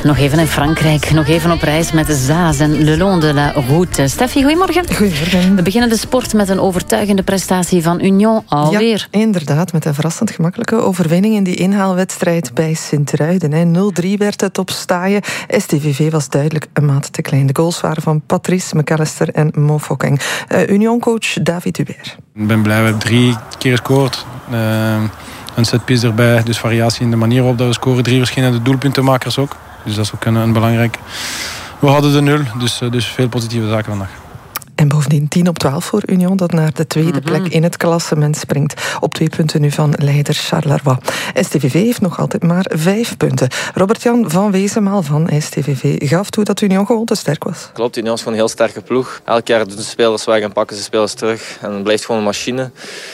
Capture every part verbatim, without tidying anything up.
Nog even in Frankrijk, nog even op reis met Zaas en Le Long de la Route. Steffi, goedemorgen. Goedemorgen. We beginnen de sport met een overtuigende prestatie van Union alweer. Ja, inderdaad, met een verrassend gemakkelijke overwinning in die inhaalwedstrijd bij Sint-Truiden. nul drie werd het op Staaien. S T V V was duidelijk een maat te klein. De goals waren van Patrice McAllister en Mo Fokeng. Uh, Union-coach David Hubert. Ik ben blij, we hebben drie keer gescoord. Uh, een setpiece erbij, dus variatie in de manier waarop dat we scoren. Drie verschillende doelpuntenmakers ook. Dus dat is ook een, een belangrijk. We hadden de nul, dus, dus veel positieve zaken vandaag. En bovendien tien op twaalf voor Union, dat naar de tweede plek in het klassement springt. Op twee punten nu van leider Charleroi. S T V V heeft nog altijd maar vijf punten. Robert-Jan van Wezenmaal van S T V V gaf toe dat Union gewoon te sterk was. Klopt, Union is gewoon een heel sterke ploeg. Elk jaar doen de spelers weg en pakken ze spelers terug. En het blijft gewoon een machine.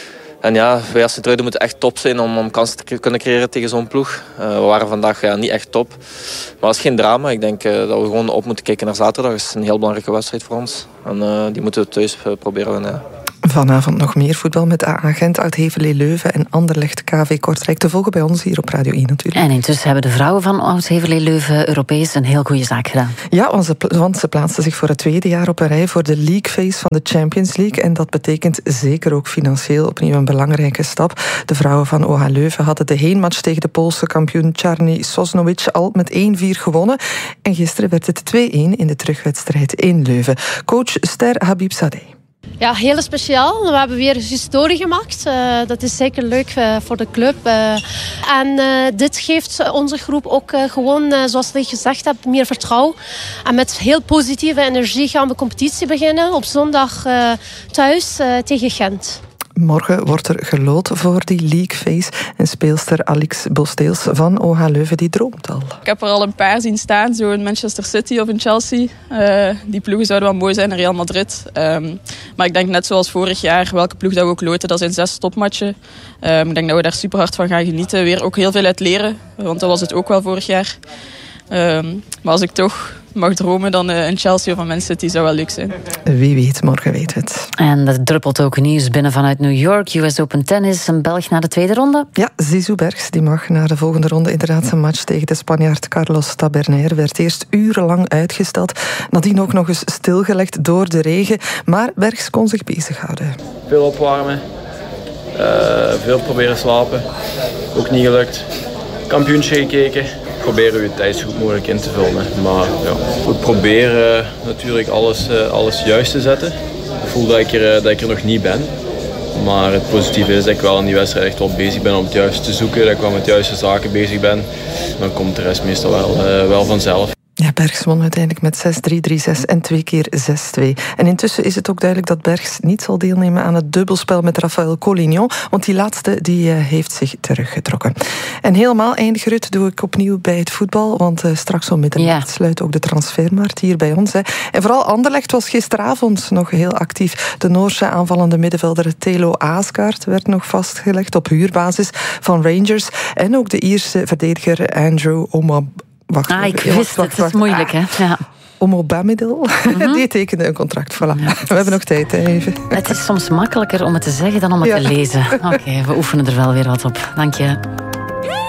En ja, wij als Sint-Truiden moeten echt top zijn om, om kansen te kunnen creëren tegen zo'n ploeg. Uh, we waren vandaag ja, niet echt top. Maar dat is geen drama. Ik denk uh, dat we gewoon op moeten kijken naar zaterdag. Dat is een heel belangrijke wedstrijd voor ons. En uh, die moeten we thuis uh, proberen winnen. Ja. Vanavond nog meer voetbal met A A Gent, Oud-Heverlee Leuven en Anderlecht K V Kortrijk te volgen bij ons hier op Radio één natuurlijk. En intussen hebben de vrouwen van Oud-Heverlee Leuven Europees een heel goede zaak gedaan. Ja, want ze, want ze plaatsten zich voor het tweede jaar op een rij voor de League Phase van de Champions League. En dat betekent zeker ook financieel opnieuw een belangrijke stap. De vrouwen van O H Leuven hadden de heenmatch tegen de Poolse kampioen Czarny Sosnowiec al met één vier gewonnen. En gisteren werd het twee-één in de terugwedstrijd in Leuven. Coach Ster Habibzadeh. Ja, heel speciaal. We hebben weer historie gemaakt. Uh, dat is zeker leuk uh, voor de club. Uh, en uh, dit geeft onze groep ook uh, gewoon, uh, zoals ik gezegd heb, meer vertrouwen. En met heel positieve energie gaan we competitie beginnen. Op zondag uh, thuis uh, tegen Gent. Morgen wordt er geloot voor die League Phase. En speelster Alix Bosteels van O H Leuven, die droomt al. Ik heb er al een paar zien staan, zo in Manchester City of in Chelsea. Uh, die ploegen zouden wel mooi zijn in Real Madrid. Um, maar ik denk net zoals vorig jaar, welke ploeg dat we ook loten, dat zijn zes topmatchen. Um, ik denk dat we daar super hard van gaan genieten. Weer ook heel veel uit leren, want dat was het ook wel vorig jaar. Um, maar als ik toch mag dromen, dan uh, in Chelsea of in Man City zou wel leuk zijn. Wie weet, morgen weet het. En er druppelt ook nieuws binnen vanuit New York. U S Open Tennis, een Belg naar de tweede ronde. Ja, Zizou Bergs die mag naar de volgende ronde. Inderdaad, zijn match tegen de Spanjaard Carlos Taberner werd eerst urenlang uitgesteld. Nadien ook nog eens stilgelegd door de regen. Maar Bergs kon zich bezighouden. Veel opwarmen. Uh, veel proberen slapen. Ook niet gelukt. Kampioensje gekeken. Proberen uw tijd zo goed mogelijk in te vullen. Maar ja, we proberen natuurlijk alles, alles juist te zetten. Ik voel dat ik, er, dat ik er nog niet ben. Maar het positieve is dat ik wel in die wedstrijd echt wel bezig ben om het juiste te zoeken. Dat ik wel met de juiste zaken bezig ben. Dan komt de rest meestal wel, uh, wel vanzelf. Ja, Bergs won uiteindelijk met zes drie, drie zes en twee keer zes twee. En intussen is het ook duidelijk dat Bergs niet zal deelnemen aan het dubbelspel met Rafael Collignon, want die laatste die uh, heeft zich teruggetrokken. En helemaal eindiggerut doe ik opnieuw bij het voetbal, want uh, straks om middernacht ja. sluit ook de transfermarkt hier bij ons. Hè. En vooral Anderlecht was gisteravond nog heel actief. De Noorse aanvallende middenvelder Thelo Aasgaard werd nog vastgelegd op huurbasis van Rangers. En ook de Ierse verdediger Andrew Omab. Wacht, ah, ik wist wacht, wacht, het, het is moeilijk, hè? Ja. Omobamidel, mm-hmm. die tekende een contract. Voilà. Ja, we hebben nog tijd, hè, even. Het is soms makkelijker om het te zeggen dan om het ja. te lezen. Oké, okay, we oefenen er wel weer wat op. Dank je.